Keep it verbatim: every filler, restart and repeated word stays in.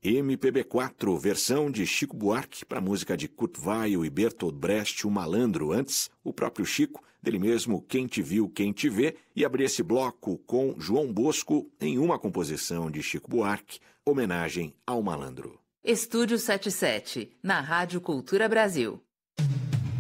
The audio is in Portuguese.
M P B quatro, versão de Chico Buarque para a música de Kurt Weill e Bertolt Brecht, O Malandro. Antes, o próprio Chico, dele mesmo, Quem Te Viu, Quem Te Vê, e abrir esse bloco com João Bosco em uma composição de Chico Buarque, homenagem ao Malandro. Estúdio setenta e sete, na Rádio Cultura Brasil.